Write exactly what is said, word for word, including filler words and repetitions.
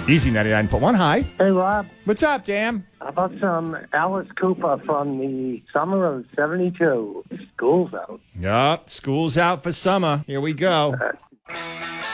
Easy ninety-nine point one. Hi. Hey, Rob. What's up, Dan? How about some Alice Cooper from the summer of seventy-two? School's out. Yup, school's out for summer. Here we go. Uh,